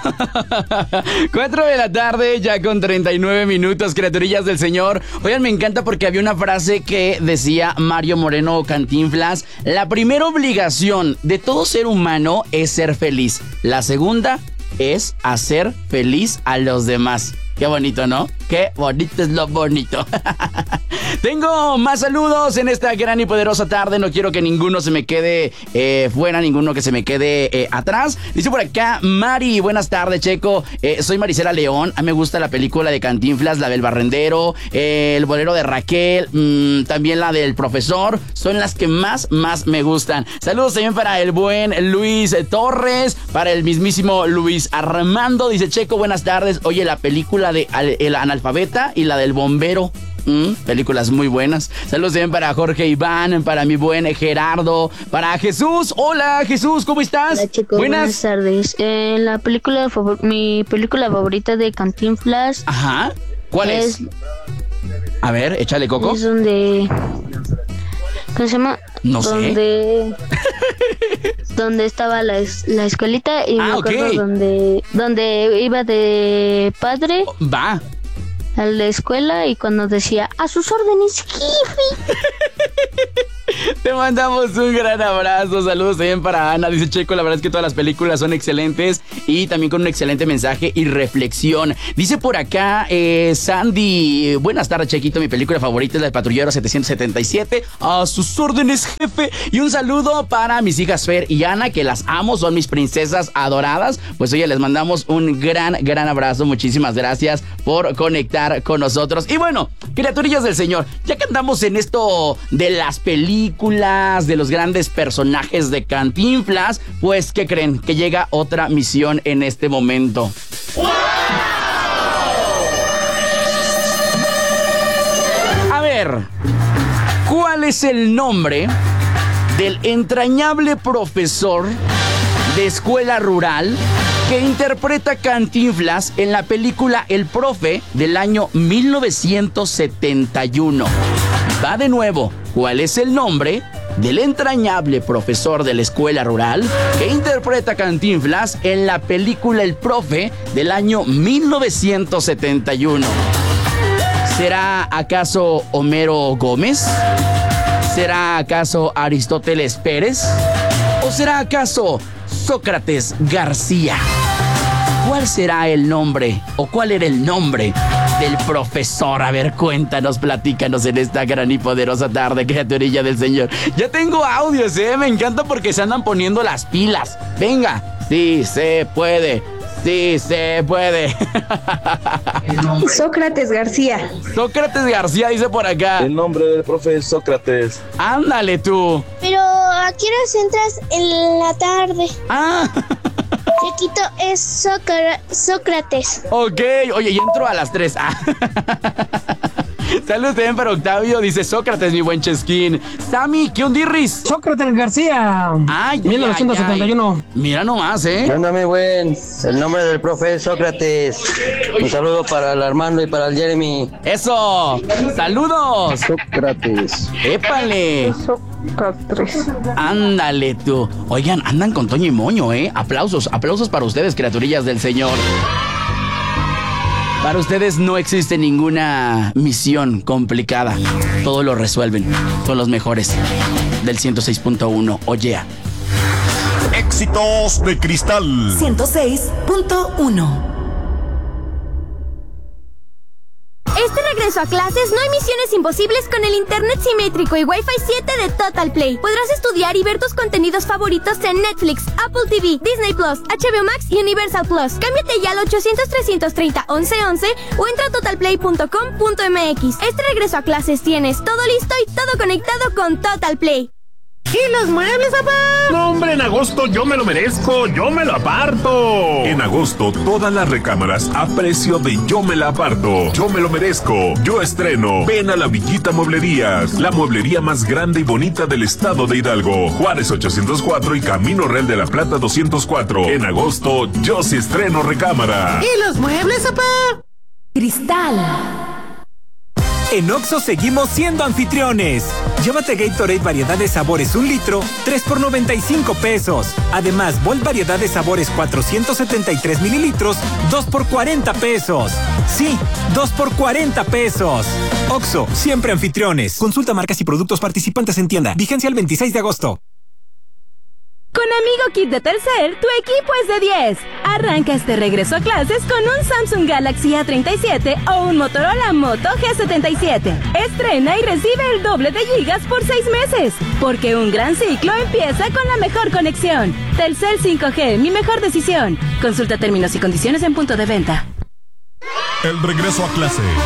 4 de la tarde, ya con 39 minutos, criaturillas del Señor. Oigan, me encanta porque había una frase que decía Mario Moreno Cantinflas: la primera obligación de todo ser humano es ser feliz. La segunda es hacer feliz a los demás. Qué bonito, ¿no? Qué bonito es lo bonito. Tengo más saludos en esta gran y poderosa tarde. No quiero que ninguno se me quede fuera, ninguno que se me quede atrás. Dice por acá Mari: buenas tardes, Checo. Soy Marisela León. A mí me gusta la película de Cantinflas, la del barrendero, el bolero de Raquel, también la del profesor. Son las que más me gustan. Saludos también para el buen Luis Torres, para el mismísimo Luis Armando. Dice: Checo, buenas tardes. Oye, la película de El Analfabeta y la del bombero. Películas muy buenas. Saludos también para Jorge Iván, para mi buen Gerardo, para Jesús. Hola, Jesús, ¿cómo estás? Hola, chicos, buenas tardes. Mi película favorita de Cantinflas. Ajá. ¿Cuál es? A ver, échale, Coco. Es donde... ¿Cómo se llama? No sé. Donde estaba la escuelita y me acuerdo okay. donde iba de padre. Va. A la escuela y cuando decía: a sus órdenes, jefe. Te mandamos un gran abrazo. Saludos también para Ana. Dice: Checo, la verdad es que todas las películas son excelentes y también con un excelente mensaje y reflexión. Dice por acá Sandy: buenas tardes, Chequito, mi película favorita es la de Patrullero 777. A sus órdenes, jefe. Y un saludo para mis hijas Fer y Ana, que las amo, son mis princesas adoradas. Pues oye, les mandamos un gran abrazo. Muchísimas gracias por conectar con nosotros. Y bueno, criaturillas del Señor, ya que andamos en esto de las películas, de los grandes personajes de Cantinflas, pues ¿qué creen? Que llega otra misión en este momento. ¡Wow! A ver, ¿cuál es el nombre del entrañable profesor de escuela rural que interpreta Cantinflas en la película El Profe del año 1971? Va de nuevo. ¿Cuál es el nombre del entrañable profesor de la escuela rural que interpreta Cantinflas en la película El Profe del año 1971? ¿Será acaso Homero Gómez? ¿Será acaso Aristóteles Pérez? ¿O será acaso Sócrates García? ¿Cuál será el nombre o cuál era el nombre del profesor? A ver, cuéntanos, platícanos en esta gran y poderosa tarde, criaturilla del Señor. Ya tengo audios, me encanta porque se andan poniendo las pilas. Venga, sí se puede. Sí se puede. Sócrates García. Sócrates García dice por acá. El nombre del profe es Sócrates. Ándale tú. Pero ¿a qué horas entras en la tarde? Chiquito, es Sócrates. Ok, oye, y entro a las 3. Saludos también para Octavio, dice Sócrates, mi buen Chesquín. Sammy, ¿qué ondirris? Sócrates García. Ay, 1971. Ay. Mira nomás, Ándame, buen. El nombre del profe es Sócrates. Un saludo para el Armando y para el Jeremy. ¡Eso! ¡Saludos! Sócrates. ¡Épale! Sócrates. Ándale tú. Oigan, andan con Toño y Moño, Aplausos para ustedes, criaturillas del Señor. Para ustedes no existe ninguna misión complicada. Todo lo resuelven. Son los mejores del 106.1. Oye. Éxitos de Cristal 106.1. Este regreso a clases no hay misiones imposibles con el internet simétrico y Wi-Fi 7 de Total Play. Podrás estudiar y ver tus contenidos favoritos en Netflix, Apple TV, Disney Plus, HBO Max y Universal Plus. Cámbiate ya al 800-330-1111 o entra a totalplay.com.mx. Este regreso a clases tienes todo listo y todo conectado con Total Play. ¿Y los muebles, papá? No, hombre, en agosto yo me lo merezco, yo me lo aparto. En agosto, todas las recámaras a precio de yo me la aparto. Yo me lo merezco, yo estreno. Ven a la Villita Mueblerías, la mueblería más grande y bonita del estado de Hidalgo. Juárez 804 y Camino Real de la Plata 204. En agosto, yo sí estreno recámara. ¿Y los muebles, papá? Cristal En Oxxo seguimos siendo anfitriones. Llévate Gatorade variedad de sabores 1 litro, 3 por 95 pesos. Además, Volt variedad de sabores 473 mililitros, 2 por 40 pesos. Sí, 2 por 40 pesos. Oxxo, siempre anfitriones. Consulta marcas y productos participantes en tienda. Vigencia el 26 de agosto. Con Amigo Kit de Telcel, tu equipo es de 10. Arranca este regreso a clases con un Samsung Galaxy A37 o un Motorola Moto G77. Estrena y recibe el doble de gigas por 6 meses. Porque un gran ciclo empieza con la mejor conexión. Telcel 5G, mi mejor decisión. Consulta términos y condiciones en punto de venta. El regreso a clase